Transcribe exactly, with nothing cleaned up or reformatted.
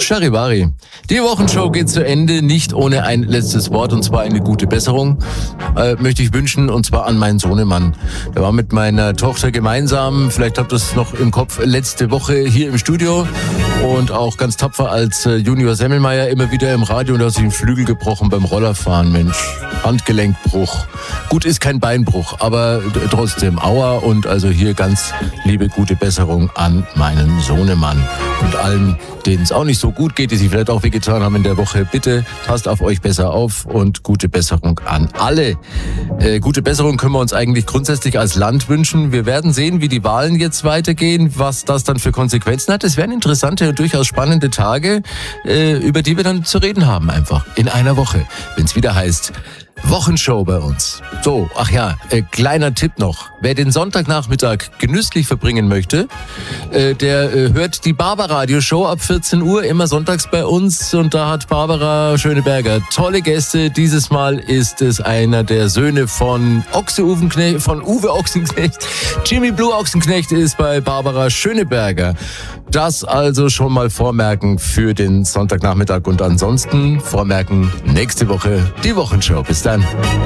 Charivari. Die Wochenshow geht zu Ende, nicht ohne ein letztes Wort, und zwar eine gute Besserung, äh, möchte ich wünschen, und zwar an meinen Sohnemann. Der war mit meiner Tochter gemeinsam, vielleicht habt ihr es noch im Kopf, letzte Woche hier im Studio und auch ganz tapfer als äh, Junior Semmelmeier immer wieder im Radio, und da hat sich ein Flügel gebrochen beim Rollerfahren, Mensch. Handgelenkbruch. Gut, ist kein Beinbruch, aber trotzdem Aua, und also hier ganz liebe gute Besserung an meinen Sohnemann. Und allen, denen es auch nicht so gut geht, die sich vielleicht auch wehgetan haben in der Woche, bitte passt auf euch besser auf und gute Besserung an alle. Äh, gute Besserung können wir uns eigentlich grundsätzlich als Land wünschen. Wir werden sehen, wie die Wahlen jetzt weitergehen, was das dann für Konsequenzen hat. Es werden interessante und durchaus spannende Tage, äh, über die wir dann zu reden haben einfach in einer Woche, wenn es wieder heißt Wochenshow bei uns. So, ach ja, äh, kleiner Tipp noch. Wer den Sonntagnachmittag genüsslich verbringen möchte, äh, der äh, hört die Barbaradio-Show ab vierzehn Uhr, immer sonntags bei uns. Und da hat Barbara Schöneberger tolle Gäste. Dieses Mal ist es einer der Söhne von Ochse Uwenknecht, von Uwe Ochsenknecht. Jimmy Blue Ochsenknecht ist bei Barbara Schöneberger. Das also schon mal vormerken für den Sonntagnachmittag, und ansonsten vormerken nächste Woche die Wochenshow. Bis dann.